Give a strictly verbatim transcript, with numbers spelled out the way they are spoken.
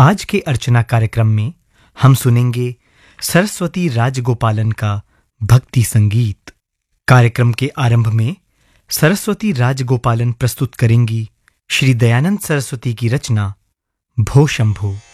आज के अर्चना कार्यक्रम में हम सुनेंगे सरस्वती राजगोपालन का भक्ति संगीत। कार्यक्रम के आरंभ में सरस्वती राजगोपालन प्रस्तुत करेंगी श्री दयानंद सरस्वती की रचना भो शंभो।